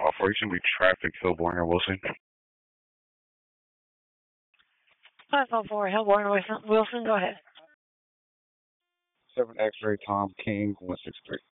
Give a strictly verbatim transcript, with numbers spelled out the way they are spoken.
Operation be traffic, Hillborn or Wilson. five oh four, Hillborn, Wilson, Wilson, go ahead. seven X-ray, Tom King, one six three.